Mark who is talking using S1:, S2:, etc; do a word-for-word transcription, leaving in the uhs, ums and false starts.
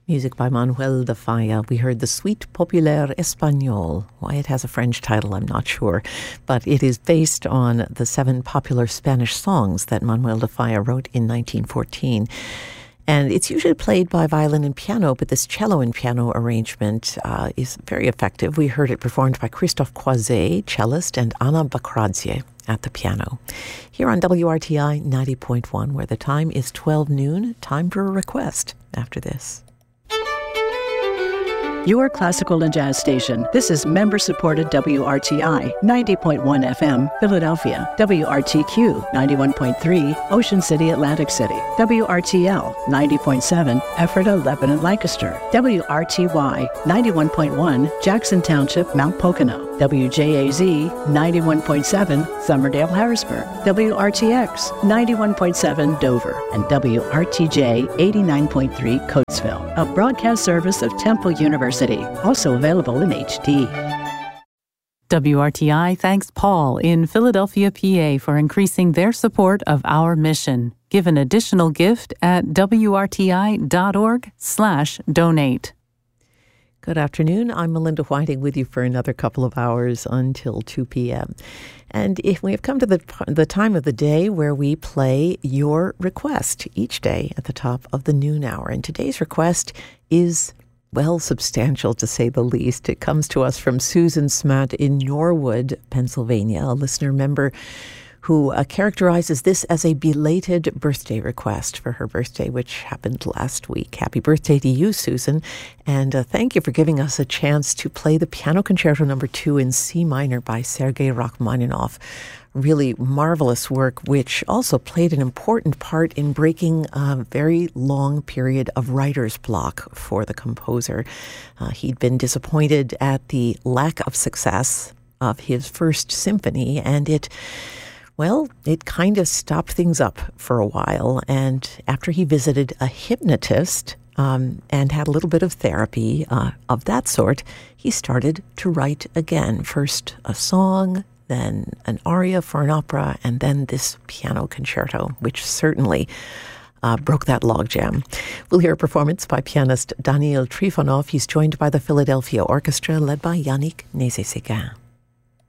S1: Music by Manuel de Falla. We heard the Suite Populaire Espagnole. Why it has a French title, I'm not sure. But it is based on the seven popular Spanish songs that Manuel de Falla wrote in nineteen fourteen. And it's usually played by violin and piano, but this cello and piano arrangement uh, is very effective. We heard it performed by Christophe Croiset, cellist, and Anna Bacradzie at the piano. Here on W R T I ninety point one, where the time is twelve noon, time for a request after this.
S2: Your classical and jazz station. This is member-supported W R T I ninety point one F M, Philadelphia. W R T Q ninety-one point three, Ocean City, Atlantic City. W R T L ninety point seven, Ephrata, Lebanon, Lancaster. W R T Y ninety-one point one, Jackson Township, Mount Pocono. W J A Z ninety-one point seven, Somerdale, Harrisburg. W R T X ninety-one point seven, Dover. And W R T J eighty-nine point three, Coatesville. A broadcast service of Temple University. Also available in H D.
S3: W R T I thanks Paul in Philadelphia, P A for increasing their support of our mission. Give an additional gift at W R T I dot org slash donate.
S1: Good afternoon. I'm Melinda Whiting with you for another couple of hours until two p.m. And if we have come to the the time of the day where we play your request each day at the top of the noon hour. And today's request is, well, substantial to say the least. It comes to us from Susan Smatt in Norwood, Pennsylvania, a listener member who uh, characterizes this as a belated birthday request for her birthday, which happened last week. Happy birthday to you, Susan, and uh, thank you for giving us a chance to play the Piano Concerto Number Two in C minor by Sergei Rachmaninoff. Really marvelous work, which also played an important part in breaking a very long period of writer's block for the composer. Uh, he'd been disappointed at the lack of success of his first symphony, and it Well, it kind of stopped things up for a while, and after he visited a hypnotist um, and had a little bit of therapy uh, of that sort, he started to write again. First a song, then an aria for an opera, and then this piano concerto, which certainly uh, broke that logjam. We'll hear a performance by pianist Daniil Trifonov. He's joined by the Philadelphia Orchestra, led by Yannick Nézet-Séguin.